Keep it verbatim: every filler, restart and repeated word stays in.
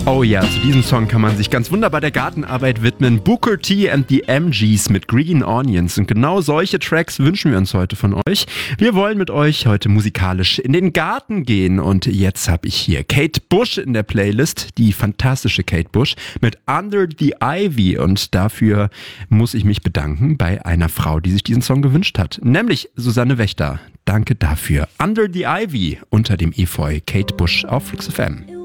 Oh ja, zu diesem Song kann man sich ganz wunderbar der Gartenarbeit widmen. Booker T and the M Gs mit Green Onions. Und genau solche Tracks wünschen wir uns heute von euch. Wir wollen mit euch heute musikalisch in den Garten gehen. Und jetzt habe ich hier Kate Bush in der Playlist. Die fantastische Kate Bush mit Under the Ivy. Und dafür muss ich mich bedanken bei einer Frau, die sich diesen Song gewünscht hat. Nämlich Susanne Wächter. Danke dafür. Under the Ivy unter dem Efeu. Kate Bush auf Flix F M.